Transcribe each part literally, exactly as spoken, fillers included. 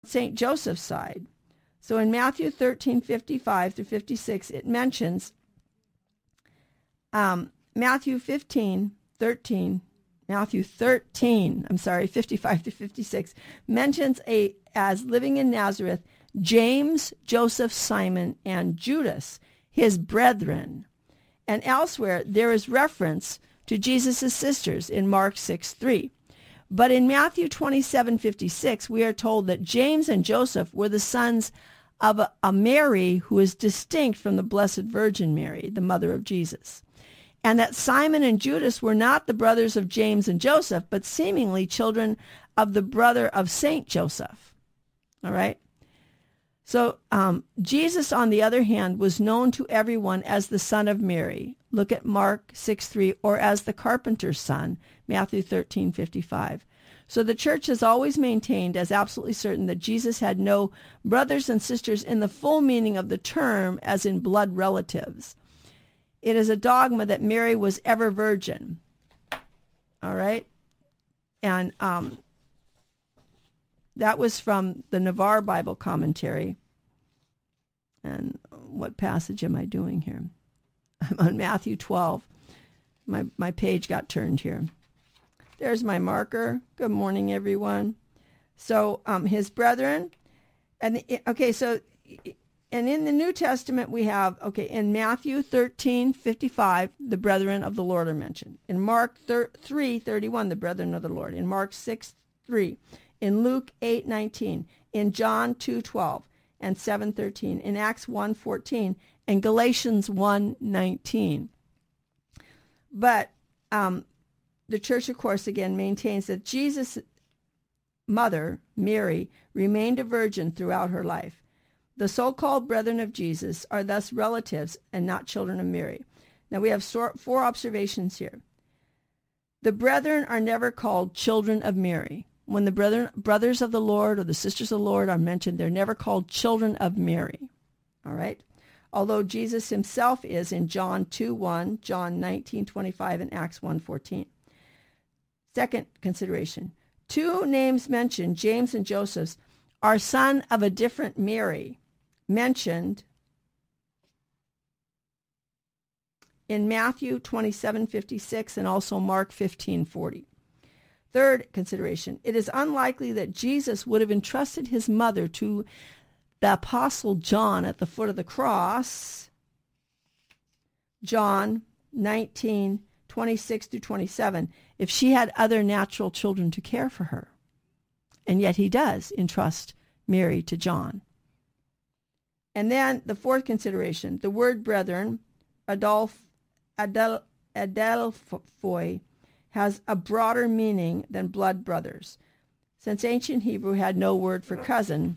Saint Joseph's side. So in Matthew thirteen fifty-five through fifty-six, it mentions um, Matthew fifteen, thirteen, Matthew thirteen, I'm sorry, fifty-five to fifty-six, mentions a as living in Nazareth, James, Joseph, Simon, and Judas, his brethren. And elsewhere, there is reference to Jesus' sisters in Mark six three. But in Matthew twenty-seven fifty-six, we are told that James and Joseph were the sons of a, a Mary who is distinct from the Blessed Virgin Mary, the mother of Jesus. And that Simon and Judas were not the brothers of James and Joseph, but seemingly children of the brother of Saint Joseph. All right? So um, Jesus, on the other hand, was known to everyone as the son of Mary. Look at Mark six three, or as the carpenter's son, Matthew thirteen fifty-five. So the church has always maintained as absolutely certain that Jesus had no brothers and sisters in the full meaning of the term, as in blood relatives. It is a dogma that Mary was ever virgin. All right? And um, that was from the Navarre Bible Commentary. And what passage am I doing here? I'm on Matthew twelve. My my page got turned here. There's my marker. Good morning, everyone. So um, his brethren, and okay, so and in the New Testament we have, okay, in Matthew thirteen fifty-five, the brethren of the Lord are mentioned. In Mark three thirty-one, the brethren of the Lord. In Mark six three. In Luke eight nineteen. In John two twelve. And seven thirteen, in Acts one fourteen, and Galatians one nineteen. But um, the church, of course, again, maintains that Jesus' mother, Mary, remained a virgin throughout her life. The so-called brethren of Jesus are thus relatives and not children of Mary. Now, we have four observations here. The brethren are never called children of Mary. When the brethren, brothers of the Lord or the sisters of the Lord are mentioned, they're never called children of Mary. All right? Although Jesus himself is in John two one, John nineteen twenty-five, and Acts one fourteen. Second consideration. Two names mentioned, James and Joseph, are son of a different Mary, mentioned in Matthew twenty-seven fifty-six and also Mark fifteen forty. Third consideration, it is unlikely that Jesus would have entrusted his mother to the Apostle John at the foot of the cross, John nineteen twenty-six through twenty-seven, if she had other natural children to care for her. And yet he does entrust Mary to John. And then the fourth consideration, the word brethren, Adolf, Adel, Adelphoi, has a broader meaning than blood brothers. Since ancient Hebrew had no word for cousin,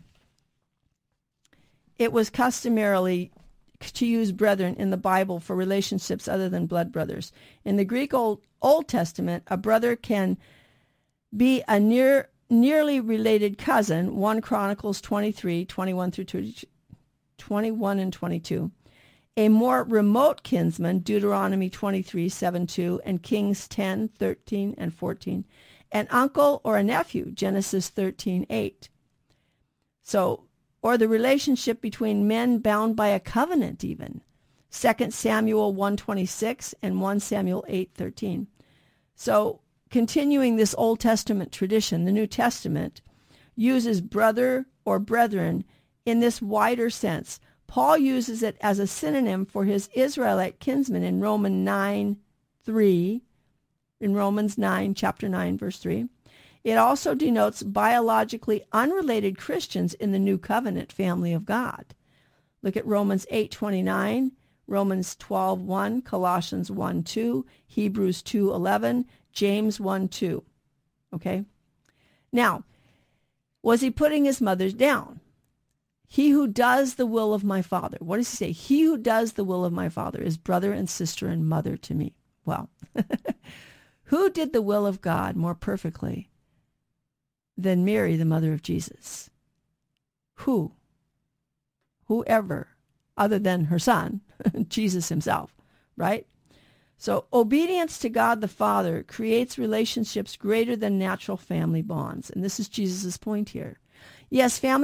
it was customarily to use brethren in the Bible for relationships other than blood brothers. In the Greek Old, Old Testament, a brother can be a near nearly related cousin, First Chronicles twenty-three, twenty-one through twenty-one and twenty-two. A more remote kinsman, Deuteronomy twenty-three, seven, two, and Kings ten, thirteen, and fourteen. An uncle or a nephew, Genesis thirteen, eight. So, or the relationship between men bound by a covenant even, Second Samuel one twenty-six and First Samuel eight thirteen. So, continuing this Old Testament tradition, the New Testament uses brother or brethren in this wider sense. Paul uses it as a synonym for his Israelite kinsmen in Romans nine three, in Romans nine, chapter nine, verse three. It also denotes biologically unrelated Christians in the New Covenant family of God. Look at Romans eight twenty-nine, Romans twelve one, Colossians one two, Hebrews two eleven, James one two. Okay? Now, was he putting his mother down? He who does the will of my Father. What does he say? He who does the will of my Father is brother and sister and mother to me. Well, who did the will of God more perfectly than Mary, the mother of Jesus? Who? Whoever, other than her son, Jesus himself, right? So obedience to God the Father creates relationships greater than natural family bonds. And this is Jesus' point here. Yes, family